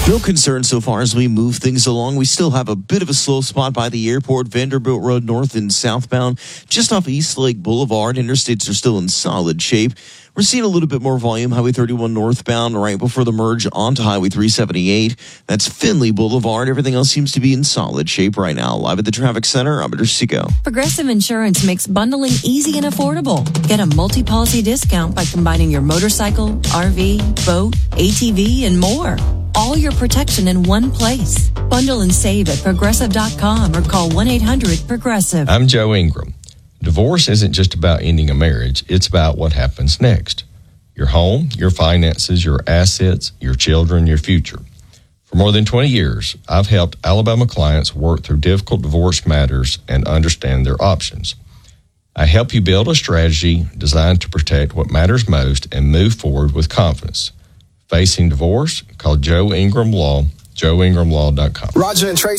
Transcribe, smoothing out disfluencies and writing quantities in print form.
No concern so far as we move things along. We still have a bit of a slow spot by the airport, Vanderbilt Road north and southbound, just off East Lake Boulevard. Interstates are still in solid shape. We're seeing a little bit more volume, Highway 31 northbound, right before the merge onto Highway 378. That's Finley Boulevard. Everything else seems to be in solid shape right now. Live at the traffic center, I'm Sico. Progressive Insurance makes bundling easy and affordable. Get a multi-policy discount by combining your motorcycle, RV, boat, ATV, and more. All your protection in one place. Bundle and save at Progressive.com or call 1-800-PROGRESSIVE. I'm Joe Ingram. Divorce isn't just about ending a marriage. It's about what happens next. Your home, your finances, your assets, your children, your future. For more than 20 years, I've helped Alabama clients work through difficult divorce matters and understand their options. I help you build a strategy designed to protect what matters most and move forward with confidence. Facing divorce? Call Joe Ingram Law, joeingramlaw.com. Roger and Tracy.